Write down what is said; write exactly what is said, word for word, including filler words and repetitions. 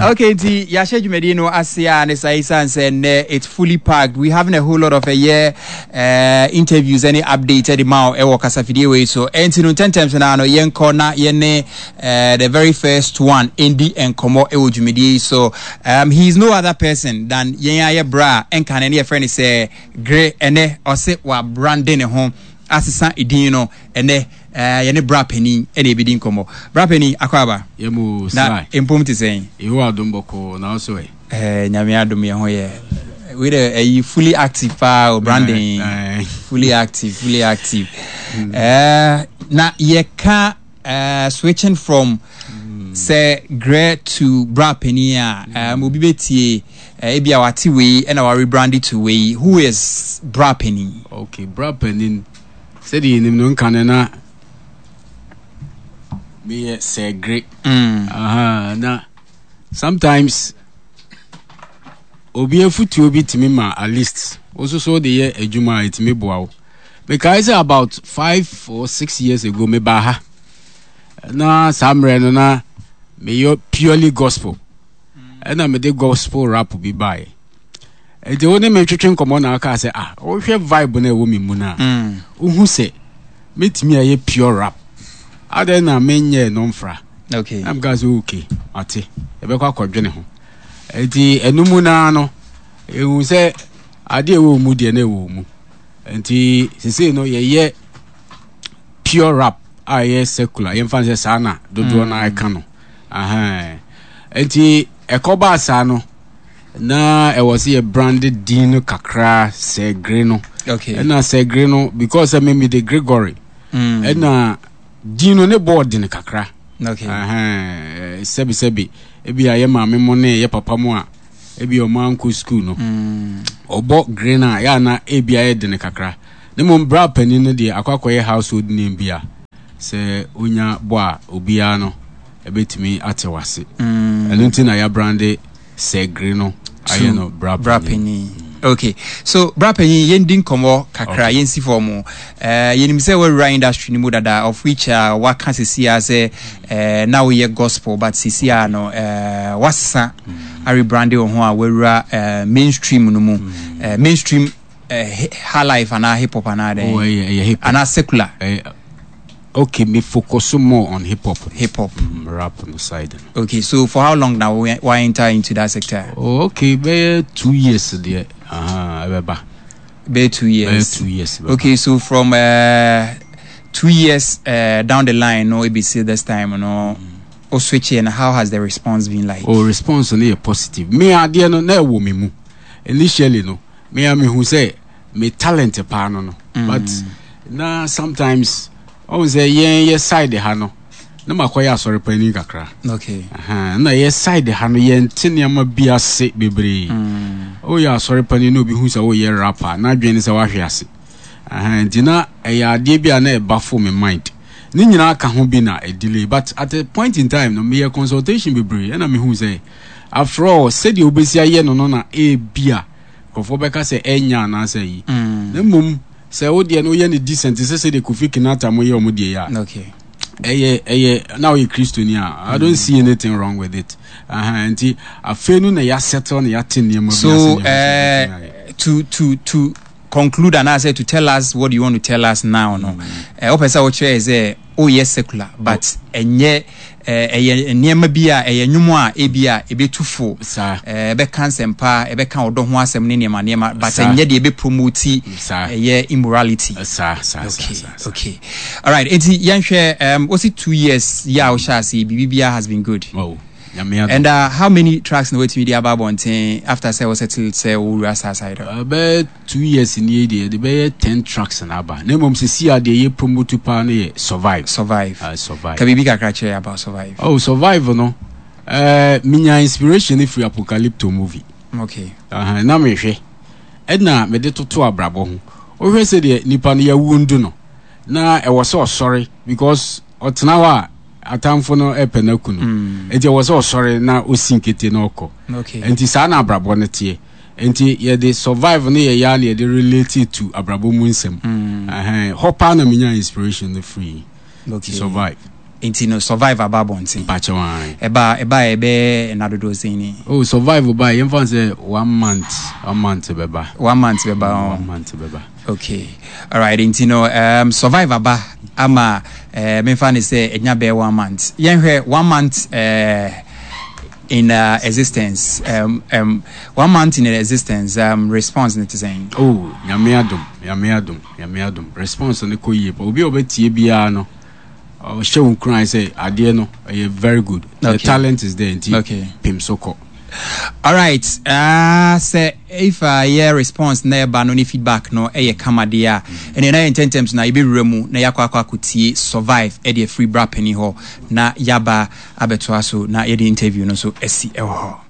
Okay, the Yasha Medino Asia and Saisan said it's fully packed. We're having a whole lot of a year uh, interviews, any updated amount ewo kasafidiwe. So entinu ten times na no yen corner yene uh, the very first one Indi and Komo ewo Jumedi. So um he's no other person than yen bra and can any friend say great ene or say wa branding home asisa idino ene eh yene bra penny ene bidin komo bra penny akwaba yemu na impom ti saying you adom boko na so eh eh nyame adom ye ho ye we the fully active pa branding fully active fully active mm. eh na ye ka uh, switching from mm. say grey to bra penny a um obi betie e bia wati we and our rebranded to we who is bra penny. Okay, bra penny said in him canana me say great. Mm. Uh-huh. Now sometimes obi efutu obi timi ma at least also so the year ejuma it me boawo because about five or six years ago me baha na samre no na me yo purely gospel and I made gospel rap be by e de woni me twetwe nkomo na aka say ah wo hwe vibe na ewo me mu na mm uhu say metimi aye pure rap ade na menye no mfra okay I'm guys okay ate e be kwa kwadwene ho e di enumu na no ehu say ade ewo mu de na ewo mu enti sese no ye ye pure rap aye secular ye mfa say sana dodo na aka no aha enti ekoba asa no na e was a branded dino kakra segreno okay and na segreno because I mean the Gregory mm. and na dino ne board din kakra okay aha sebi sebi ebi aye maame mo ne ye papa mo a ebi o manko school no mm. obo grena ya na ebi aye din kakra ne mo bra pani no de akwakoye household name bia se onya bo a obia no ebetimi atewase mm. eno ntina ya brande segreno aye no bra bra penny. Okay, so bra penny yendin komo kakra okay. Yensi formu uh yenim say we run industry ni modada of which uh what can see as uh now we gospel but see no uh wasa mm. are branding on ho we uh mainstream no mu mm. uh, mainstream uh, high life and hip hop and oh, yeah, yeah, hip hop and secular uh, okay, me focus more on hip hop. Hip hop, mm, rap on the side. Okay, so for how long now why enter into that sector? Oh, okay, be two years there. Ah, uh, be two years. Be two years. Beba. Okay, so from uh, two years uh, down the line, no A B C this time, you know, mm. or switching. And how has the response been like? Oh, response only positive. Me idea no na wo me mu. Initially no, me am who say me talent pa no no, mm. but na sometimes. Oh, say ye ye side ha no. Na makoya asori pani kakra. Okay. Aha, na ye side ha no ye ntiniama bia se bebre. Mm. Oh ya asori pani no bi hu say oh ye rapper. Na dwen say wa hwe ase. Aha, ntina e ya ade bia na e bafo me mind. Ni nyina aka ho bi na e delay, but at a point in time no me ye consultation bebre. Na me hu say after all said you obesi aye no no na e bia. Kofo beka say enya na say yi. Na mum say o de no ye ne decent say say de Kofi Kinata mo ye o mo de ya okay eh eh now you Christian I don't see anything wrong with it aha nti afenu na ya settle na ya tin ne mo so uh, to to to conclude and I say to tell us what you want to tell us now no eh opesa wo chere say oh yes secular but enye eh niema bia eh nwumu a ebia ebetufo eh be cancer mpa e be kan odo ho asem ne niema niema but enye de be promote eh immorality sa sa okay okay all right enti yanhwe um was it two years ya o sha see bibia has been good oh and uh, how many tracks in the wait media about bonten after say was settled say we were aside about two years in the day the be ten tracks na aba na mom se see ade ye promote pa na survive survive uh, survive can we kakra share about survive oh survive no eh uh, minya inspiration if we apocalypto movie okay aha uh, na me hwe edna me de toto abrabo ho o hwe se de nipa no ya wundu no na e was so sorry because otena wa atamfo no epenaku no mm. enti was so sorry na osinkete na oko okay enti sa na abrabo ne tie enti ye de survive no ye ya na ye de related to abrabo mu nsem mm. eh hopa na minya inspiration the free okay to survive Inti no survive ababonti. Pachawai. Eba eba ebe nadodo zini. Oh, survive by you say one month, one month beba. One month beba. One month beba. Okay. All right, inti no um survive aba ama eh me fan say enya be one month. Yenhwe one month eh in uh, existence um um one month in existence um response net saying oh nyame adom nyame adom nyame adom response ne ko yie pa obi obetie bia no o show cry say ade no e very good. Okay. The talent is there indeed. Okay. Pim soko. All right. Uh say if uh yeah response na ba no ni feedback no e ye kamadia and na in ten terms na ibe remu na yakwa akwa kutie survive e dey free bra penny ho na yaba abeto aso na ye the interview no so esi e ho.